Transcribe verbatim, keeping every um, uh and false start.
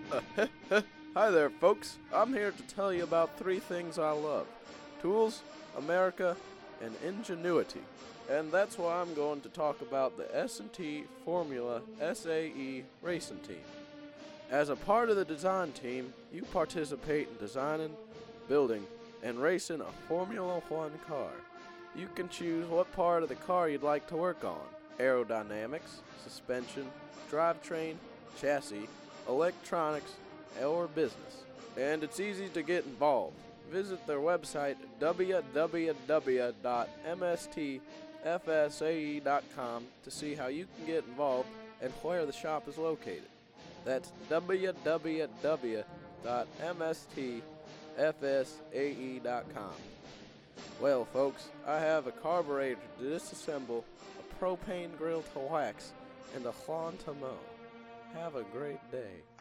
Hi there, folks. I'm here to tell you about three things I love: tools, America, and ingenuity. And that's why I'm going to talk about the S and T Formula S A E Racing Team. As a part of the design team, you participate in designing, building, and racing a Formula One car. You can choose what part of the car you'd like to work on: aerodynamics, suspension, drivetrain, chassis, electronics, or business. And it's easy to get involved. Visit their website w w w dot m s t f s a e dot com to see how you can get involved and where the shop is located. That's w w w dot m s t f s a e dot com. Well, folks, I have a carburetor to disassemble, a propane grill to wax, and a lawn to mow. Have a great day.